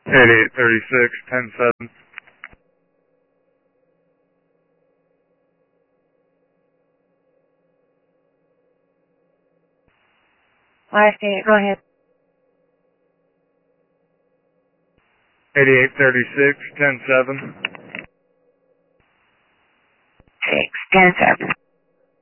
8836, 107. Last eight, go ahead. 8836, 107. 6, 10, 7.